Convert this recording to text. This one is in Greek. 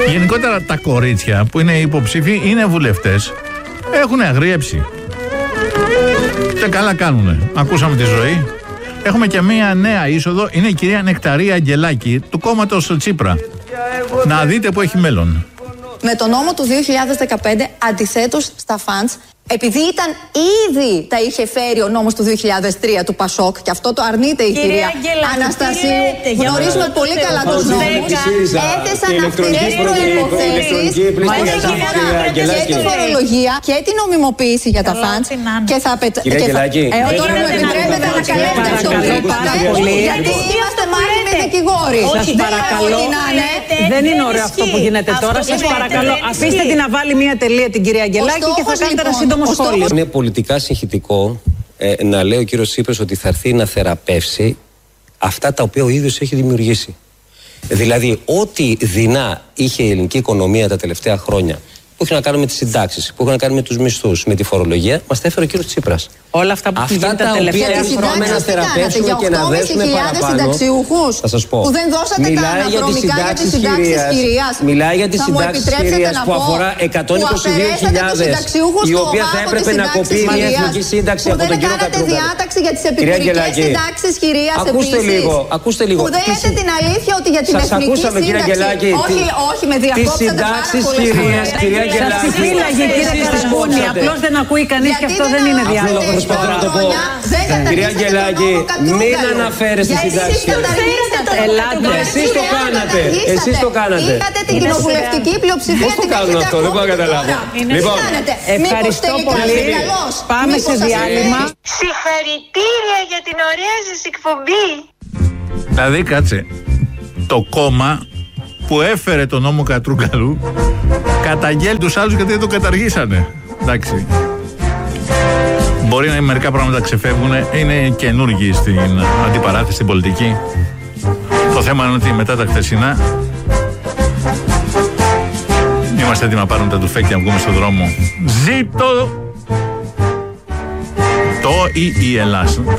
Γενικότερα τα κορίτσια που είναι υποψήφοι, είναι βουλευτές, έχουν αγριέψει. Και καλά κάνουνε. Ακούσαμε τη ζωή. Έχουμε και μία νέα είσοδο. Είναι η κυρία Νεκταρία Αγγελάκη του κόμματος Τσίπρα. Να δείτε που έχει μέλλον. Με τον νόμο του 2015, αντιθέτως στα φαντς, επειδή ήδη τα είχε φέρει ο νόμος του 2003 του Πασόκ, και αυτό το αρνείται η κυρία Αναστασίου, γνωρίζουμε πολύ καλά τους νόμους, έθεσαν αυστηρές προϋποθέσεις και τη φορολογία και την νομιμοποίηση για τα φαντς. Κυρία Αγγελάκη, τώρα μου επιτρέπετε να καλέσετε αυτό που είπατε, γιατί είμαστε μάχημοι δικηγόροι. Σας παρακαλώ, δεν είναι ωραίο αυτό που γίνεται τώρα. Σας παρακαλώ, αφήστε την να βάλει μία τελεία την κυρία Αγγελάκη και θα κάνετε ένα σύντομο σχόλιο. Είναι πολιτικά συγχυτικό να λέει ο κύριος Τσίπρας ότι θα έρθει να θεραπεύσει αυτά τα οποία ο ίδιος έχει δημιουργήσει. Δηλαδή, ό,τι δεινά είχε η ελληνική οικονομία τα τελευταία χρόνια, που έχει να κάνει με τις συντάξεις, που έχει να κάνει με τους μισθούς, με τη φορολογία, μας τα έφερε ο κύριος Τσίπρας. Όλα αυτά που αυτά τα οποία έρχομαι να θεραπεύσουμε και να δέσουμε παραπάνω. Θα σας πω. Που δεν δώσατε μιλάει για τις συντάξεις κυρίας. Μιλάει για τις συντάξεις κυρίας που αφορά 122.000, η οποία θα έπρεπε να κοπεί μια εθνική σύνταξη από τον κύριο Κατρούγκαλο. Διάταξη για τις επικουρικές συντάξεις κυρίας. Ακούστε λίγο. Που δεν λέτε την αλήθεια ότι για την εθνική σύνταξη. Όχι, με διακόψατε πάρα πολύ. Σας φύλαγε κύριε Καραμπούνη, απλώς δεν ακούει κανείς και αυτό δεν είναι διάλογο. Κυρία Αγγελάκη, μην αναφέρεστε στην τάξη. Εσείς το κάνατε. Εσείς το κάνατε. Είχατε την κοινοβουλευτική πλειοψηφία. Πώς το κάνουν αυτό, δεν μπορώ να καταλάβω. Λοιπόν, ευχαριστώ πολύ. Πάμε σε διάλειμμα. Συγχαρητήρια για την ωραία σας εκπομπή. Δηλαδή, κάτσε. Το κόμμα που έφερε τον νόμο Κατρούγκαλου καταγγέλει τους άλλους γιατί δεν το καταργήσανε. Εντάξει. Μπορεί να είναι μερικά πράγματα ξεφεύγουν, είναι καινούργιοι στην αντιπαράθεση, στην πολιτική. Το θέμα είναι ότι μετά τα χθεσινά είμαστε έτοιμοι να πάρουμε τα τουφέκια να βγούμε στον δρόμο. Ζήτω το ή η Ελλάς.